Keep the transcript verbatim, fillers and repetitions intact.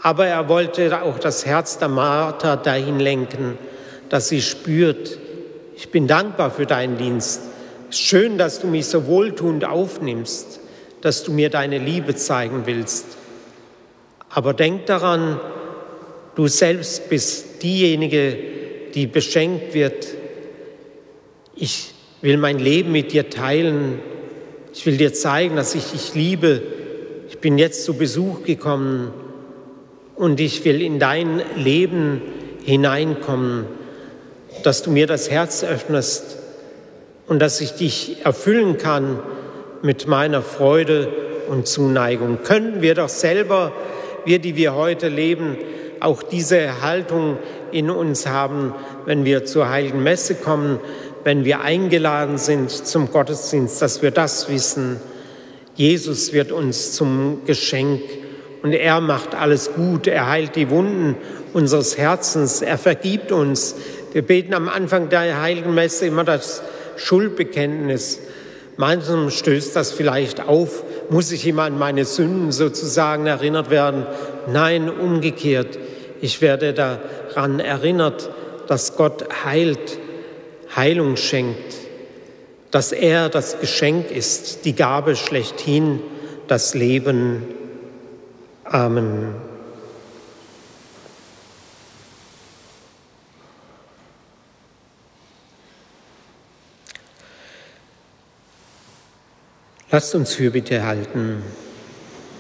Aber er wollte auch das Herz der Martha dahin lenken, dass sie spürt, ich bin dankbar für deinen Dienst. Schön, dass du mich so wohltuend aufnimmst, dass du mir deine Liebe zeigen willst. Aber denk daran, du selbst bist diejenige, die beschenkt wird. Ich will mein Leben mit dir teilen. Ich will dir zeigen, dass ich dich liebe. Ich bin jetzt zu Besuch gekommen und ich will in dein Leben hineinkommen, dass du mir das Herz öffnest und dass ich dich erfüllen kann mit meiner Freude und Zuneigung. Können wir doch selber, wir, die wir heute leben, auch diese Haltung in uns haben, wenn wir zur Heiligen Messe kommen, wenn wir eingeladen sind zum Gottesdienst, dass wir das wissen. Jesus wird uns zum Geschenk und er macht alles gut. Er heilt die Wunden unseres Herzens. Er vergibt uns. Wir beten am Anfang der Heiligen Messe immer das Schuldbekenntnis. Manchem stößt das vielleicht auf. Muss ich immer an meine Sünden sozusagen erinnert werden? Nein, umgekehrt. Ich werde daran erinnert, dass Gott heilt, Heilung schenkt, dass er das Geschenk ist, die Gabe schlechthin, das Leben. Amen. Lasst uns Fürbitte halten.